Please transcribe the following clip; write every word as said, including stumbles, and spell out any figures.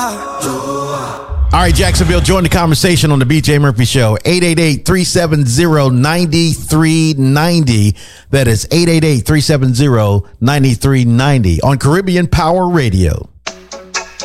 All right, Jacksonville, join the conversation on the B J Murphy Show. eight eight eight, three seven zero, nine three nine zero. That is eight eight eight, three seven zero, nine three nine zero on Caribbean Power Radio.